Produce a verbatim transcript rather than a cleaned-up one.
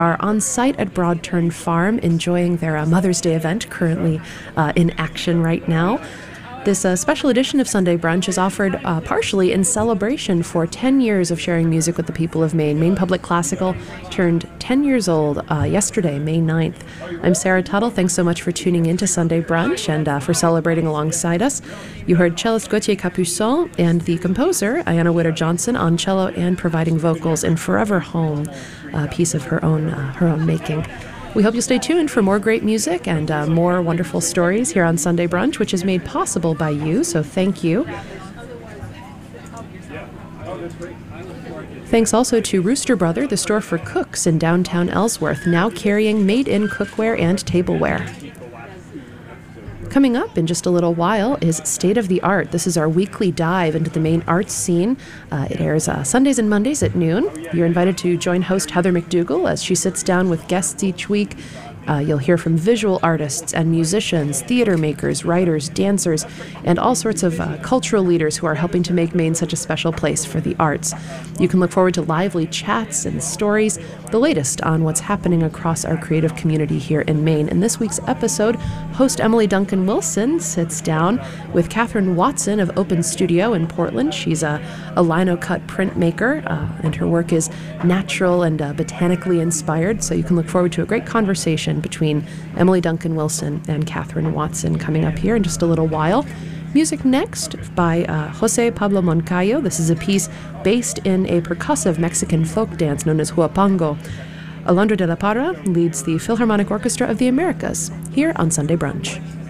are on site at Broadturn Farm enjoying their uh, Mother's Day event, currently uh, in action right now. This uh, special edition of Sunday Brunch is offered uh, partially in celebration for ten years of sharing music with the people of Maine. Maine Public Classical turned ten years old uh, yesterday, May ninth. I'm Sarah Tuttle. Thanks so much for tuning in to Sunday Brunch and uh, for celebrating alongside us. You heard cellist Gauthier Capuçon and the composer, Ayanna Witter-Johnson, on cello and providing vocals in Forever Home, a piece of her own, uh, her own making. We hope you'll stay tuned for more great music and uh, more wonderful stories here on Sunday Brunch, which is made possible by you, so thank you. Thanks also to Rooster Brother, the store for cooks in downtown Ellsworth, now carrying made-in cookware and tableware. Coming up in just a little while is State of the Art. This is our weekly dive into the Maine arts scene. Uh, it airs uh, Sundays and Mondays at noon. You're invited to join host Heather McDougall as she sits down with guests each week. Uh, you'll hear from visual artists and musicians, theater makers, writers, dancers, and all sorts of uh, cultural leaders who are helping to make Maine such a special place for the arts. You can look forward to lively chats and stories, the latest on what's happening across our creative community here in Maine. In this week's episode, host Emily Duncan Wilson sits down with Catherine Watson of Open Studio in Portland. She's a, a lino-cut printmaker, uh, and her work is natural and uh, botanically inspired, so you can look forward to a great conversation between Emily Duncan Wilson and Catherine Watson coming up here in just a little while. Music next by uh, Jose Pablo Moncayo. This is a piece based in a percussive Mexican folk dance known as huapango. Alondra de la Parra leads the Philharmonic Orchestra of the Americas here on Sunday Brunch.